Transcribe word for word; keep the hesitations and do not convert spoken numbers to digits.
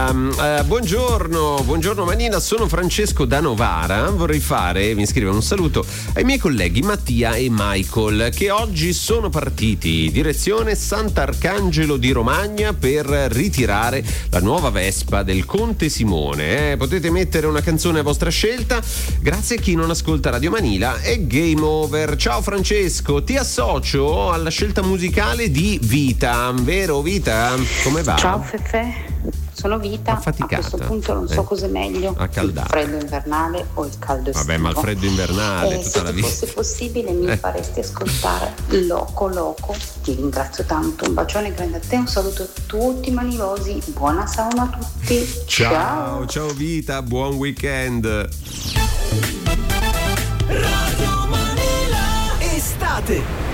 Manila. Uh, buongiorno, buongiorno Manila, sono Francesco da Novara. Vorrei fare, mi scrive un saluto ai miei colleghi Mattia e Michael che oggi sono partiti direzione Sant'Arcangelo di Romagna per ritirare la nuova Vespa del Conte Simone. Eh, potete mettere una canzone a vostra scelta. Grazie a chi non ascolta Radio Manila è game over. Ciao Francesco, ti associo alla scelta musicale di Vita, vero Vita? Come va? Ciao Fefe, sono Vita. Affaticata. A questo punto non so eh. cosa è meglio, Accaldata. il freddo invernale o il caldo estivo. Vabbè, ma il freddo invernale eh, tutta la vita. Se fosse possibile mi eh. faresti ascoltare Loco Loco. Ti ringrazio tanto, un bacione grande a te, un saluto a tutti i manilosi, buona sauna a tutti. Ciao, ciao, ciao Vita, buon weekend. Radio Manila, estate.